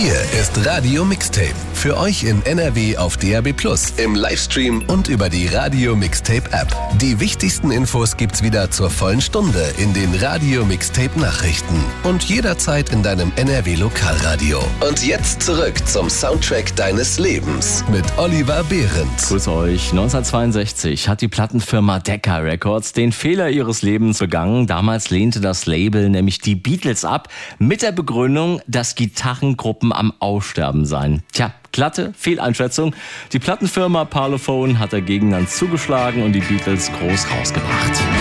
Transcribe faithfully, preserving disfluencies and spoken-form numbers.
Hier ist Radio Mixtape. Für euch in N R W auf D A B plus, im Livestream und über die Radio Mixtape App. Die wichtigsten Infos gibt's wieder zur vollen Stunde in den Radio Mixtape Nachrichten und jederzeit in deinem N R W Lokalradio. Und jetzt zurück zum Soundtrack deines Lebens mit Oliver Behrens. Grüß euch. neunzehnhundertzweiundsechzig hat die Plattenfirma Decca Records den Fehler ihres Lebens begangen. Damals lehnte das Label nämlich die Beatles ab mit der Begründung, dass Gitarrengruppen am Aussterben seien. Tja, glatte Fehleinschätzung. Die Plattenfirma Parlophone hat dagegen dann zugeschlagen und die Beatles groß rausgebracht.